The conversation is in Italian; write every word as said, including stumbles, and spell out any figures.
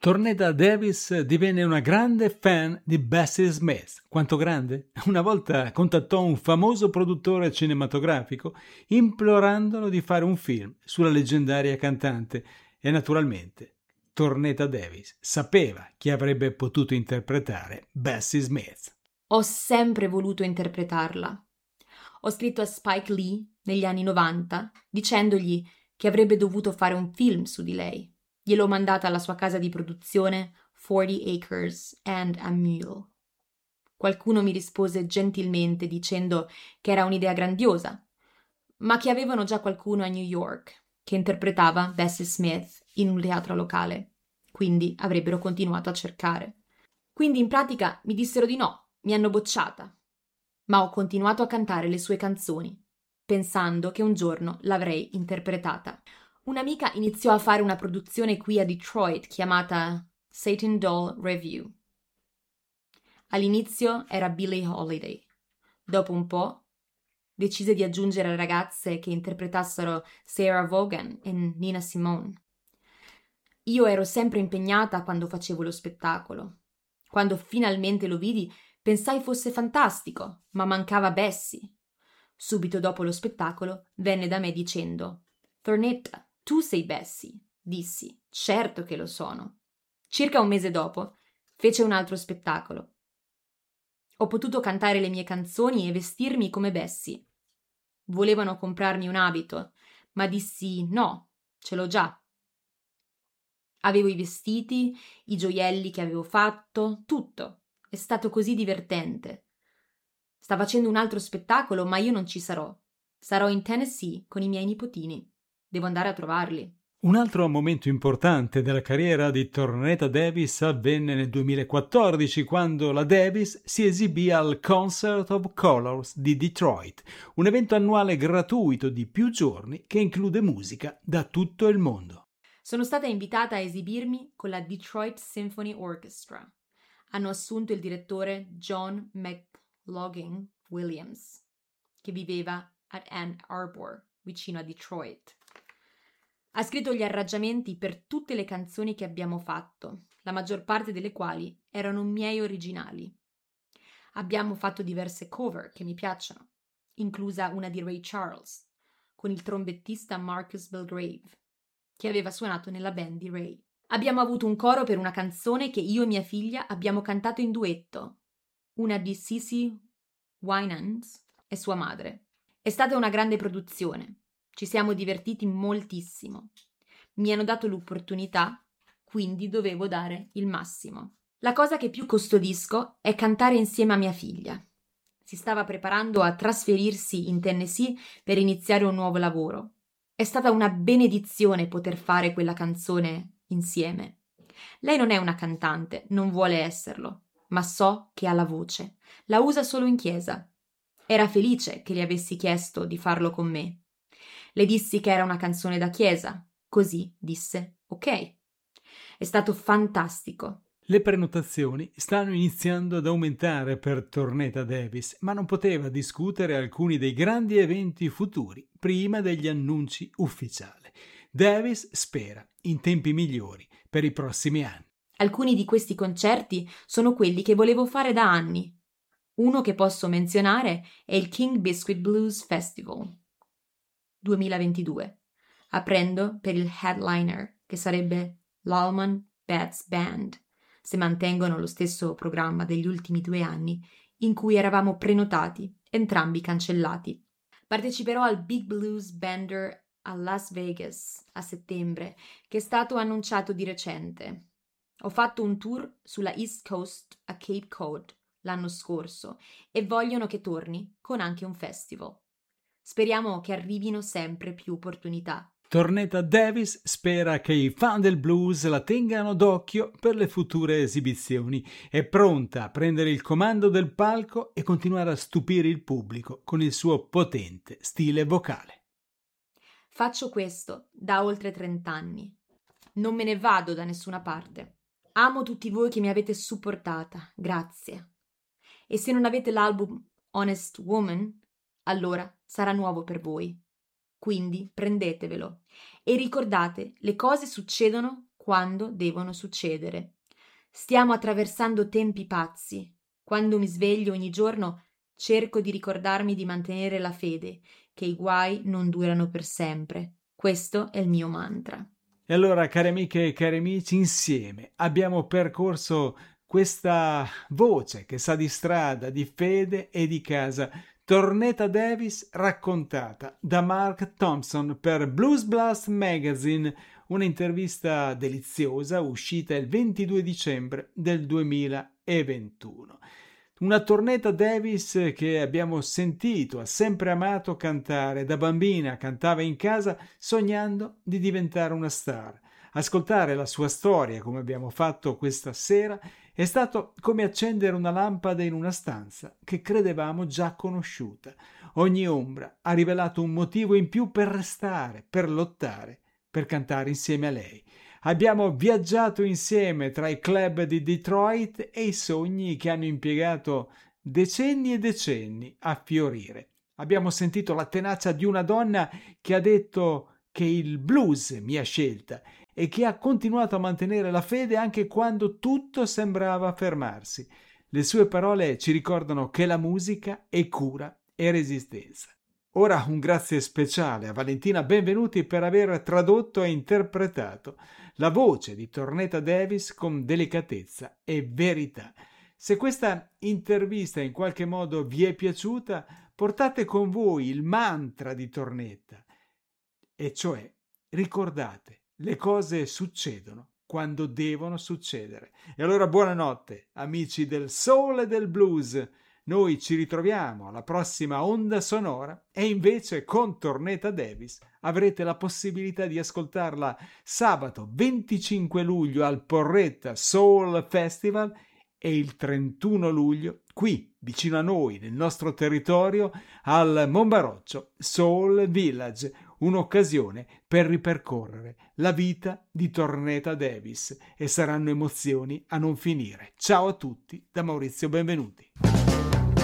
Tornetta Davis divenne una grande fan di Bessie Smith. Quanto grande? Una volta contattò un famoso produttore cinematografico implorandolo di fare un film sulla leggendaria cantante e naturalmente Tornetta Davis sapeva chi avrebbe potuto interpretare Bessie Smith. Ho sempre voluto interpretarla. Ho scritto a Spike Lee negli anni novanta dicendogli che avrebbe dovuto fare un film su di lei. Gliel'ho mandata alla sua casa di produzione Forty Acres and a Mule. Qualcuno mi rispose gentilmente dicendo che era un'idea grandiosa, ma che avevano già qualcuno a New York che interpretava Bessie Smith in un teatro locale, quindi avrebbero continuato a cercare. Quindi in pratica mi dissero di no, mi hanno bocciata, ma ho continuato a cantare le sue canzoni, pensando che un giorno l'avrei interpretata. Un'amica iniziò a fare una produzione qui a Detroit chiamata Satan Doll Revue. All'inizio era Billie Holiday. Dopo un po' decise di aggiungere ragazze che interpretassero Sarah Vaughan e Nina Simone. Io ero sempre impegnata quando facevo lo spettacolo. Quando finalmente lo vidi, pensai fosse fantastico, ma mancava Bessie. Subito dopo lo spettacolo venne da me dicendo: Tornetta, tu sei Bessie. Dissi: certo che lo sono. Circa un mese dopo fece un altro spettacolo. Ho potuto cantare le mie canzoni e vestirmi come Bessie. Volevano comprarmi un abito, ma dissi no, ce l'ho già. Avevo i vestiti, i gioielli che avevo fatto, tutto. È stato così divertente. Sta facendo un altro spettacolo, ma io non ci sarò. Sarò in Tennessee con i miei nipotini. Devo andare a trovarli. Un altro momento importante della carriera di Tornetta Davis avvenne nel duemilaquattordici, quando la Davis si esibì al Concert of Colors di Detroit, un evento annuale gratuito di più giorni che include musica da tutto il mondo. Sono stata invitata a esibirmi con la Detroit Symphony Orchestra. Hanno assunto il direttore John McLaughlin Williams, che viveva ad Ann Arbor, vicino a Detroit. Ha scritto gli arrangiamenti per tutte le canzoni che abbiamo fatto, la maggior parte delle quali erano miei originali. Abbiamo fatto diverse cover che mi piacciono, inclusa una di Ray Charles, con il trombettista Marcus Belgrave, che aveva suonato nella band di Ray. Abbiamo avuto un coro per una canzone che io e mia figlia abbiamo cantato in duetto, una di Cissy Winans e sua madre. È stata una grande produzione. Ci siamo divertiti moltissimo. Mi hanno dato l'opportunità, quindi dovevo dare il massimo. La cosa che più custodisco è cantare insieme a mia figlia. Si stava preparando a trasferirsi in Tennessee per iniziare un nuovo lavoro. È stata una benedizione poter fare quella canzone insieme. Lei non è una cantante, non vuole esserlo, ma so che ha la voce. La usa solo in chiesa. Era felice che le avessi chiesto di farlo con me. Le dissi che era una canzone da chiesa, così disse ok. È stato fantastico. Le prenotazioni stanno iniziando ad aumentare per Tornetta Davis, ma non poteva discutere alcuni dei grandi eventi futuri prima degli annunci ufficiali. Davis spera in tempi migliori per i prossimi anni. Alcuni di questi concerti sono quelli che volevo fare da anni. Uno che posso menzionare è il King Biscuit Blues Festival duemilaventidue, aprendo per il headliner, che sarebbe l'Allman Betts Band, se mantengono lo stesso programma degli ultimi due anni in cui eravamo prenotati, entrambi cancellati. Parteciperò al Big Blues Bender a Las Vegas a settembre, che è stato annunciato di recente. Ho fatto un tour sulla East Coast a Cape Cod l'anno scorso e vogliono che torni con anche un festival. Speriamo che arrivino sempre più opportunità. Tornetta Davis spera che i fan del blues la tengano d'occhio per le future esibizioni. È pronta a prendere il comando del palco e continuare a stupire il pubblico con il suo potente stile vocale. Faccio questo da oltre trent'anni. Non me ne vado da nessuna parte. Amo tutti voi che mi avete supportata. Grazie. E se non avete l'album Honest Woman, allora sarà nuovo per voi. Quindi prendetevelo e ricordate, le cose succedono quando devono succedere. Stiamo attraversando tempi pazzi. Quando mi sveglio ogni giorno cerco di ricordarmi di mantenere la fede, che i guai non durano per sempre. Questo è il mio mantra. E allora, cari amiche e cari amici, insieme abbiamo percorso questa voce che sa di strada, di fede e di casa. Tornetta Davis raccontata da Mark Thompson per Blues Blast Magazine, un'intervista deliziosa uscita il ventidue dicembre del duemilaventuno. Una Tornetta Davis che abbiamo sentito, ha sempre amato cantare. Da bambina cantava in casa sognando di diventare una star. Ascoltare la sua storia, come abbiamo fatto questa sera, è stato come accendere una lampada in una stanza che credevamo già conosciuta. Ogni ombra ha rivelato un motivo in più per restare, per lottare, per cantare insieme a lei. Abbiamo viaggiato insieme tra i club di Detroit e i sogni che hanno impiegato decenni e decenni a fiorire. Abbiamo sentito la tenacia di una donna che ha detto che il blues mi ha scelta e che ha continuato a mantenere la fede anche quando tutto sembrava fermarsi. Le sue parole ci ricordano che la musica è cura e resistenza. Ora un grazie speciale a Valentina Benvenuti per aver tradotto e interpretato la voce di Tornetta Davis con delicatezza e verità. Se questa intervista in qualche modo vi è piaciuta, portate con voi il mantra di Tornetta, e cioè ricordate, le cose succedono quando devono succedere. E allora buonanotte, amici del soul e del blues. Noi ci ritroviamo alla prossima onda sonora e invece con Tornetta Davis avrete la possibilità di ascoltarla sabato venticinque luglio al Porretta Soul Festival e il trentuno luglio qui vicino a noi nel nostro territorio al Monbaroccio Soul Village, un'occasione per ripercorrere la vita di Tornetta Davis e saranno emozioni a non finire. Ciao a tutti da Maurizio Benvenuti.